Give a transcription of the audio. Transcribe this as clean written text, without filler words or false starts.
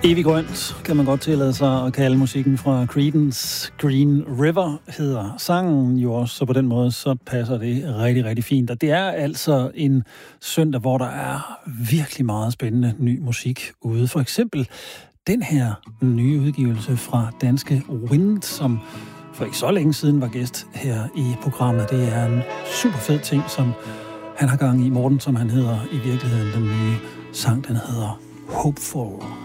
Evig grønt kan man godt tillade sig at kalde musikken fra Creedence. Green River hedder sangen jo også, så på den måde så passer det rigtig, rigtig fint. Og det er altså en søndag, hvor der er virkelig meget spændende ny musik ude. For eksempel den her nye udgivelse fra danske Wind, som for ikke så længe siden var gæst her i programmet. Det er en super fed ting, som han har gang i. Morten, som han hedder i virkeligheden, den nye sang, den hedder Hopeful.